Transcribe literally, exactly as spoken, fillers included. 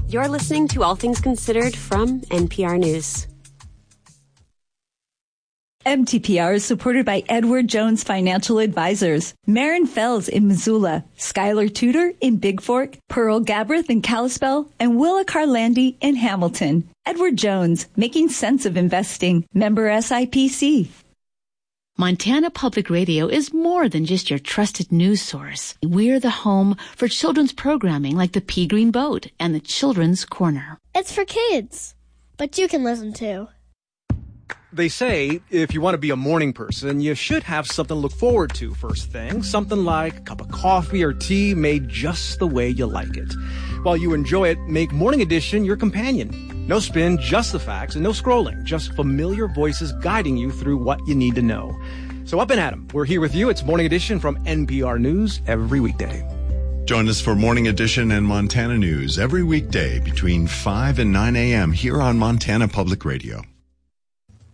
You're listening to All Things Considered from N P R News. M T P R is supported by Edward Jones Financial Advisors, Marin Fells in Missoula, Skylar Tudor in Big Fork, Pearl Gabrith in Kalispell, and Willa Carlandi in Hamilton. Edward Jones, making sense of investing. Member S I P C. Montana Public Radio is more than just your trusted news source. We're the home for children's programming like the Pea Green Boat and the Children's Corner. It's for kids, but you can listen too. They say if you want to be a morning person, you should have something to look forward to first thing. Something like a cup of coffee or tea made just the way you like it. While you enjoy it, make Morning Edition your companion. No spin, just the facts, and no scrolling. Just familiar voices guiding you through what you need to know. So up and at 'em. We're here with you. It's Morning Edition from N P R News every weekday. Join us for Morning Edition and Montana News every weekday between five and nine a.m. here on Montana Public Radio.